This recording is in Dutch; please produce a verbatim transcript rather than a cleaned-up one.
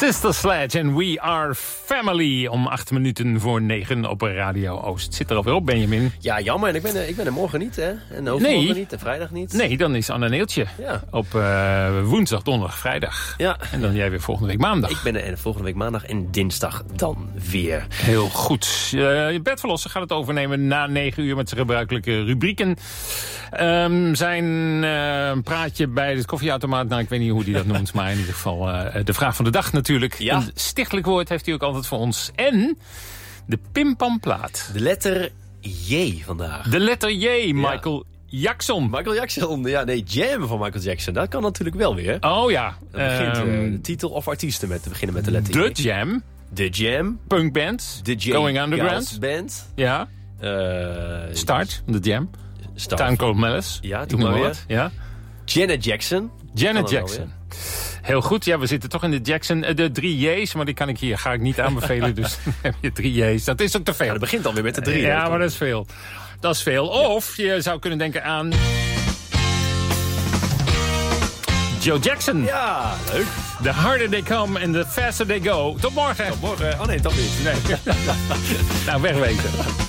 Sister Sledge en We Are Family. Om acht minuten voor negen op Radio Oost. Zit er alweer op, Benjamin? Ja, jammer. En ik ben, er, ik ben er morgen niet, hè? En overmorgen nee. niet, en vrijdag niet. Nee, dan is Anne Neeltje. Ja. Op uh, woensdag, donderdag, vrijdag. Ja. En dan jij weer volgende week maandag. Ik ben er volgende week maandag en dinsdag dan weer. Heel goed. Uh, Bert Verlossen gaat het overnemen na negen uur met zijn gebruikelijke rubrieken. Um, zijn uh, praatje bij de koffieautomaat, nou ik weet niet hoe hij dat noemt, maar in ieder geval uh, de vraag van de dag natuurlijk. Ja. Een stichtelijk woord heeft hij ook altijd voor ons. En de pimpamplaat. De letter J vandaag. De letter J, Michael ja. Jackson. Michael Jackson, ja nee, Jam van Michael Jackson. Dat kan natuurlijk wel weer. Oh ja. Dan begint um, uh, de titel of artiesten met te beginnen met de letter The J. Jam. The Jam. Punkband. The J. Going Underground. Band. Ja. Uh, Start, The Jam. Start. Town Called Malice. Ja, doe maar weer. Ja. Janet Jackson. Janet Jackson. Heel goed, ja, we zitten toch in de Jackson, de drie J's, maar die kan ik hier, ga ik niet aanbevelen, dus dan heb je drie J's. Dat is ook te veel. Ja, dat begint alweer met de drie. Ja, maar dat is veel. Dat is veel. Of je zou kunnen denken aan Joe Jackson. Ja, leuk. The harder they come and the faster they go. Tot morgen. Tot morgen. Oh nee, dat niet. Nee. Nou, wegwezen.